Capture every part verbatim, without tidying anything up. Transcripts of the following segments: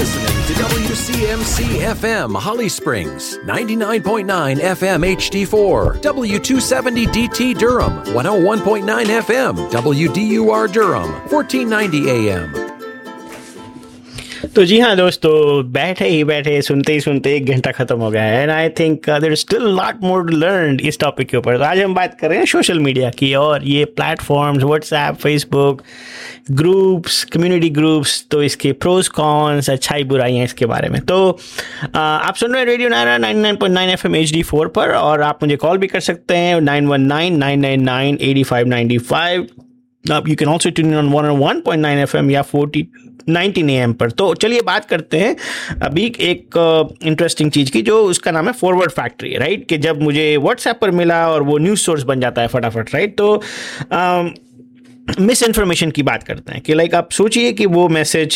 listening to W C M C F M Holly Springs, ninety-nine point nine F M H D four, W two seventy D T Durham, one oh one point nine F M, W D U R Durham, fourteen ninety A M. तो जी हाँ दोस्तों, बैठे ही बैठे सुनते ही सुनते एक घंटा खत्म हो गया है and I think there is still lot more to learn इस टॉपिक के ऊपर. तो आज हम बात कर रहे हैं सोशल मीडिया की और ये platforms WhatsApp, Facebook, groups, community groups, तो इसके प्रोज कॉन्स, अच्छाई बुराइयाँ इसके बारे में. तो आ, आप सुन रहे हैं radio Naira ninety nine point nine F M H D four पर और आप मुझे कॉल भी कर सकते हैं nine one nine nine nine nine eight five nine five. You can also tune in on one one point nine F M या forty nineteen A M पर. तो चलिए बात करते हैं अभी एक इंटरेस्टिंग uh, चीज़ की, जो उसका नाम है फॉरवर्ड फैक्ट्री, राइट. कि जब मुझे व्हाट्सएप पर मिला और वो न्यूज़ सोर्स बन जाता है फटाफट, राइट. तो uh, मिस इन्फॉर्मेशन की बात करते हैं कि लाइक आप सोचिए कि वो मैसेज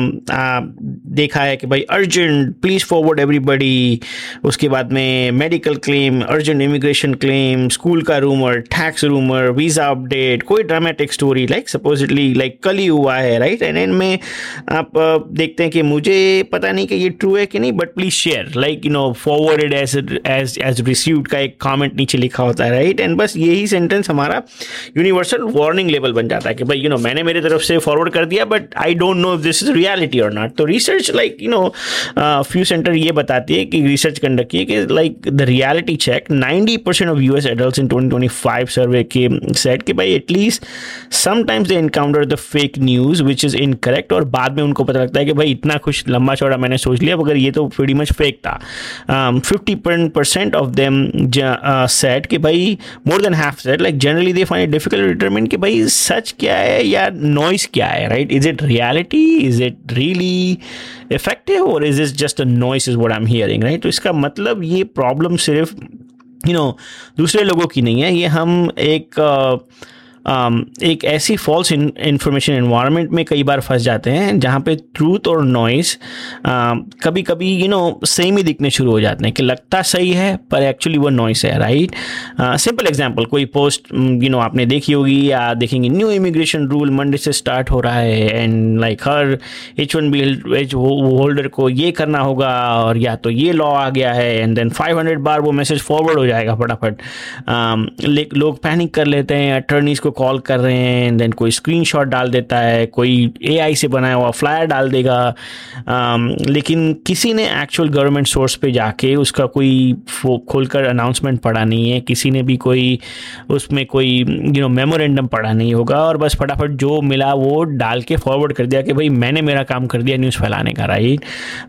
देखा है कि भाई अर्जेंट प्लीज़ फॉरवर्ड एवरीबडी, उसके बाद में medical claim, urgent immigration claim, school का rumour, tax rumour, visa update, कोई dramatic story like supposedly like कल ही हुआ है, राइट. एंड इनमें आप uh, देखते हैं कि मुझे पता नहीं कि ये ट्रू है कि नहीं, but please share, like you know forwarded as as as received का एक कॉमेंट नीचे लिखा होता है, राइट. एंड बस यही सेंटेंस हमारा यूनिवर्सल वार्निंग लेवल बन जाता है कि भाई यू नो मैंने मेरी तरफ से फॉरवर्ड कर दिया but I don't know if this is reality और नॉट. तो research like you know few centre ये बताती है कि रिसर्च कंडक्ट की कि like the reality check ninety percent of US adults in twenty twenty five सर्वे के सेट कि भाई at least sometimes they encounter the fake news which is incorrect, और बाद में उनको पता लगता है कि भाई इतना कुछ लंबा चौड़ा मैंने सोच लिया मगर ये तो प्रीटी मच फेक था. Fifty percent of them set कि भाई more than half set like generally they find it difficult to determine कि भाई सच क्या है या नॉइस क्या है, right. Is it reality, is it really effective और is it just a noise is what I am hearing, right. तो इसका मतलब ये प्रॉब्लम सिर्फ यू नो दूसरे लोगों की नहीं है, ये हम एक uh, Um, एक ऐसी फॉल्स इंफॉर्मेशन एनवायरनमेंट में कई बार फंस जाते हैं जहाँ पे ट्रूथ और नॉइस uh, कभी कभी यू नो सेम ही दिखने शुरू हो जाते हैं कि लगता सही है पर एक्चुअली वो नॉइस है, राइट. सिंपल एग्जांपल, कोई पोस्ट यू नो आपने देखी होगी या देखेंगे, न्यू इमिग्रेशन रूल मंडे से स्टार्ट हो रहा है and like her H one B H holder को ये करना होगा और या तो ये लॉ आ गया है एंड देन फाइव हंड्रेड बार वो मैसेज फॉरवर्ड हो जाएगा फटाफट. um, लोग पैनिक कर लेते हैं, अटर्नीज को कॉल कर रहे हैं, देन कोई स्क्रीनशॉट डाल देता है, कोई एआई से बनाया हुआ फ्लायर डाल देगा, um, लेकिन किसी ने एक्चुअल गवर्नमेंट सोर्स पे जाके उसका कोई खोलकर अनाउंसमेंट पढ़ा नहीं है, किसी ने भी कोई उसमें कोई यू नो मेमोरेंडम पढ़ा नहीं होगा और बस फटाफट जो मिला वो डाल के फॉरवर्ड कर दिया कि भाई मैंने मेरा काम कर दिया न्यूज़ फैलाने का, राइट.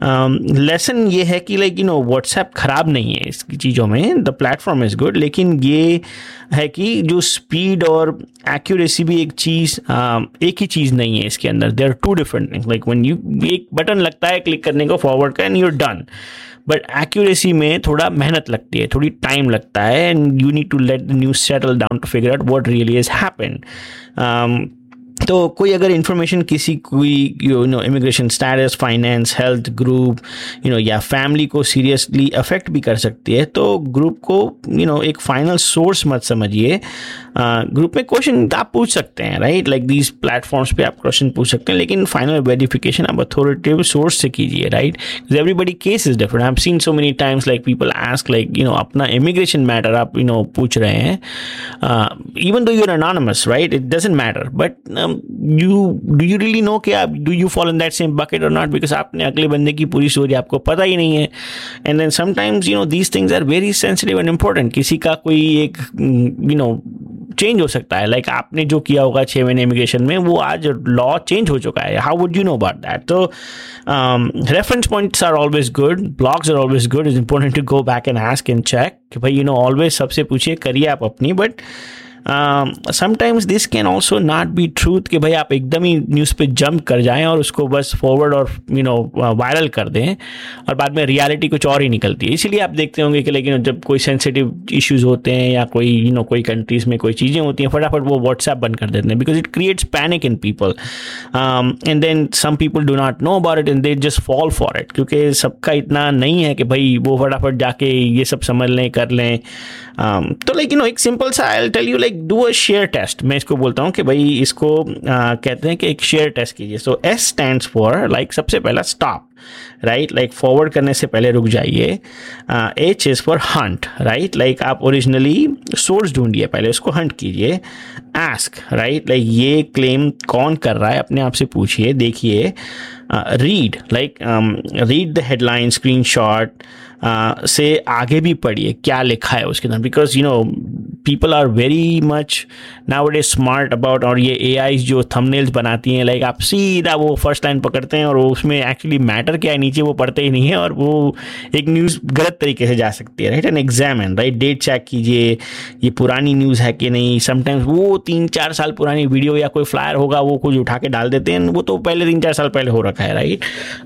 लेसन ये है कि लाइक यू नो व्हाट्सएप ख़राब नहीं है इसकी चीज़ों में, द प्लेटफॉर्म इज़ गुड, लेकिन ये है कि जो स्पीड और एक्यूरेसी भी एक चीज़ एक ही चीज़ नहीं है इसके अंदर. There are to different things. Like when you एक बटन लगता है क्लिक करने को फॉरवर्ड का and you are done, but accuracy में थोड़ा मेहनत लगती है, थोड़ी टाइम लगता है and you need to let the news settle down to figure out what really has happened. तो कोई अगर इन्फॉर्मेशन किसी कोई you know immigration status, finance, health, group you know या फैमिली को सीरियसली अफेक्ट भी कर सकती है, तो ग्रुप को यू नो एक फाइनल सोर्स मत समझिए. ग्रुप में क्वेश्चन आप पूछ सकते हैं, राइट. लाइक दीज प्लेटफॉर्म्स पे आप क्वेश्चन पूछ सकते हैं, लेकिन फाइनल वेरिफिकेशन आप अथॉरिटेटिव सोर्स से कीजिए, right. Everybody case is different. I have seen so many times like people ask like you know अपना इमिग्रेशन मैटर आप यू नो पूछ रहे हैं, even though you are anonymous, right, it doesn't matter, but you do you really know कि आप do you fall in that same bucket or not, because आपने अगले बंदे की पूरी स्टोरी आपको पता ही नहीं है. and then sometimes you know these things are very sensitive and important. किसी का कोई एक you know चेंज हो सकता है, लाइक like आपने जो किया होगा छः महीने इमिग्रेशन में वो आज लॉ चेंज हो चुका है. How would you know about that? तो reference points are always good, blogs are always good. Is important to go back and ask and check कि भाई यू नो ऑलवेज सबसे पूछिए, करिए आप अपनी, but sometimes this can also not be truth कि भाई आप एकदम ही न्यूज़ पे जंप कर जाएं और उसको बस फॉरवर्ड और यू नो वायरल कर दें और बाद में रियलिटी कुछ और ही निकलती है. इसीलिए आप देखते होंगे कि लेकिन जब कोई सेंसिटिव इश्यूज होते हैं या कोई यू नो कोई कंट्रीज़ में कोई चीज़ें होती हैं, फटाफट वो व्हाट्सएप बंद कर देते हैं, because it creates panic in people and then some people do not know about it and they just fall for it, क्योंकि सबका इतना नहीं है कि भाई वो फटाफट जाके ये सब समझ लें, कर लें. um, तो लाइक यू नो एक सिंपल सा I will tell you, like like do a shear test. मैं इसको बोलता हूँ कि भाई इसको uh, कहते हैं कि एक शेयर टेस्ट कीजिए. सो एस स्टैंड्स फॉर लाइक सबसे पहला स्टॉप, राइट, लाइक फॉरवर्ड करने से पहले रुक जाइए. H is for Hunt, right, like आप ओरिजिनली सोर्स ढूंढिए, पहले उसको हंट कीजिए. आस्क, राइट, लाइक ये क्लेम कौन कर रहा है अपने आप से पूछिए, देखिए. Read, like read the headline, screen shot से आगे भी पढ़िए क्या लिखा है उसके अंदर, because you know people are very much now it is smart about. और ये ए आई जो थंबनेल्स बनाती हैं, लाइक आप सीधा वो फर्स्ट लाइन पकड़ते हैं और उसमें एक्चुअली मैटर क्या है नीचे वो पढ़ते ही नहीं है, और वो एक न्यूज़ गलत तरीके से जा सकती है, right. And examine, right, date check कीजिए ये पुरानी न्यूज़ है कि नहीं. समटाइम्स वो तीन चार साल पुरानी वीडियो या कोई फ्लायर होगा वो कुछ उठा के डाल देते हैं, वो तो पहले तीन चार साल पहले हो रखा है, राइट.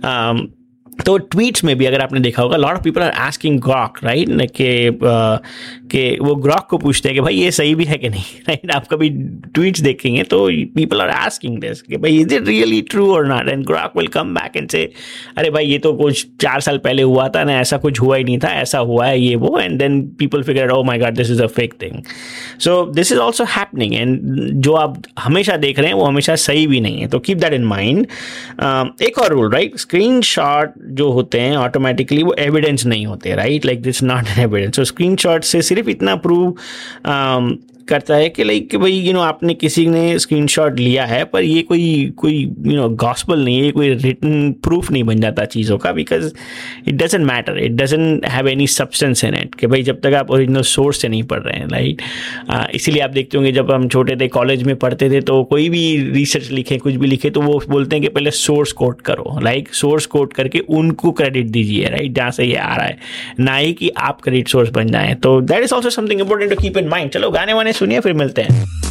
तो ट्वीट्स में भी अगर आपने देखा होगा, lot of people are asking Grok, right, कि कि वो ग्रॉक को पूछते हैं कि भाई ये सही भी है कि नहीं, राइट. आप कभी ट्वीट्स देखेंगे तो पीपल आर आस्किंग दिस कि भाई इज इट रियली ट्रू और not, and Grok will come back and से अरे भाई ये तो कुछ चार साल पहले हुआ था ना, ऐसा कुछ हुआ ही नहीं था, ऐसा हुआ है ये वो. And then people figure oh my God this is a fake thing. So this is also happening, and जो आप हमेशा देख रहे हैं वो हमेशा सही भी नहीं है. तो कीप दैट इन माइंड. एक और रूल, राइट, स्क्रीन शॉट जो होते हैं ऑटोमेटिकली वो एविडेंस नहीं होते, right, like this not an evidence. So screenshot से सिर्फ इतना प्रूव करता है कि लाइक भाई यू नो आपने किसी ने स्क्रीनशॉट लिया है, पर ये कोई कोई यू नो गॉस्पल नहीं है, कोई रिटन प्रूफ नहीं बन जाता चीज़ों का, because it doesn't matter, it doesn't have any substance in it, कि भाई जब तक आप ओरिजिनल सोर्स से नहीं पढ़ रहे हैं, राइट. इसीलिए आप देखते होंगे जब हम छोटे थे, कॉलेज में पढ़ते थे, तो कोई भी रिसर्च लिखे, कुछ भी लिखे, तो वो बोलते हैं कि पहले सोर्स कोट करो, लाइक सोर्स कोट करके उनको क्रेडिट दीजिए, राइट, जहाँ से ये आ रहा है, ना ही कि आप क्रेडिट सोर्स बन जाएं. तो that is also something important to keep in mind. चलो गाने वाने सुनिए, फिर मिलते हैं.